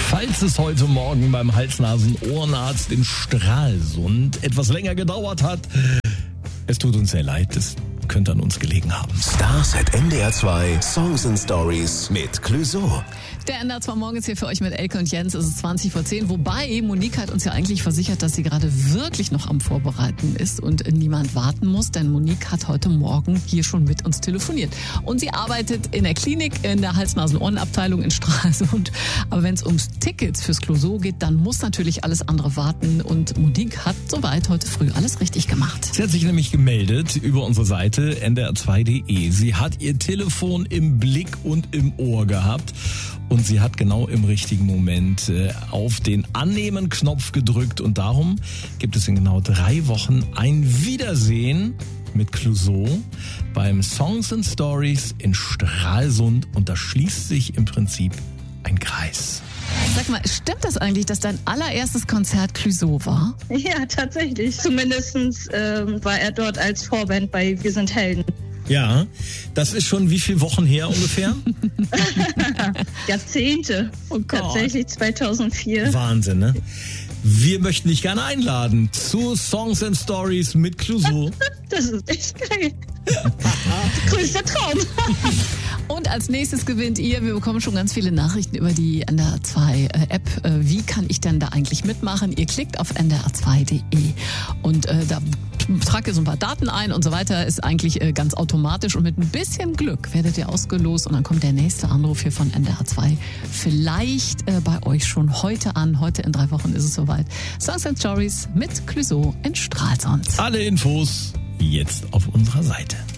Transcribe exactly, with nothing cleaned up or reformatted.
Falls es heute Morgen beim Hals-Nasen-Ohrenarzt in Stralsund etwas länger gedauert hat, es tut uns sehr leid, es könnte an uns gelegen haben. Stars at N D R zwei Songs and Stories mit Clouseau. Der N D R zwei Morgen ist hier für euch mit Elke und Jens. Es ist zwanzig vor zehn. Wobei Monique hat uns ja eigentlich versichert, dass sie gerade wirklich noch am Vorbereiten ist und niemand warten muss. Denn Monique hat heute Morgen hier schon mit uns telefoniert. Und sie arbeitet in der Klinik in der Hals-Nasen-Ohren-Abteilung in Stralsund. Aber wenn es ums Tickets fürs Clouseau geht, dann muss natürlich alles andere warten. Und Monique hat soweit heute früh alles richtig gemacht. Sie hat sich nämlich gemeldet über unsere Seite N D R zwei punkt de. Sie hat ihr Telefon im Blick und im Ohr gehabt. Und sie hat genau im richtigen Moment äh, auf den Annehmen-Knopf gedrückt. Und darum gibt es in genau drei Wochen ein Wiedersehen mit Clouseau beim Songs and Stories in Stralsund. Und da schließt sich im Prinzip ein Kreis. Sag mal, stimmt das eigentlich, dass dein allererstes Konzert Clouseau war? Ja, tatsächlich. Zumindest ähm, war er dort als Vorband bei Wir sind Helden. Ja, das ist schon wie viele Wochen her ungefähr? Jahrzehnte. Oh Gott. Tatsächlich zweitausendvier. Wahnsinn, ne? Wir möchten dich gerne einladen zu Songs and Stories mit Clouseau. Das ist echt geil. Größter Traum. Und als nächstes gewinnt ihr, wir bekommen schon ganz viele Nachrichten über die N D R zwei App. Wie kann ich denn da eigentlich mitmachen? Ihr klickt auf N D R zwei punkt de und äh, da tragt ihr so ein paar Daten ein und so weiter. Ist eigentlich äh, ganz automatisch und mit ein bisschen Glück werdet ihr ausgelost und dann kommt der nächste Anruf hier von N D R zwei vielleicht äh, bei euch schon heute an. Heute in drei Wochen ist es soweit. Songs and Stories mit Clouseau in Stralsund. Alle Infos jetzt auf unserer Seite.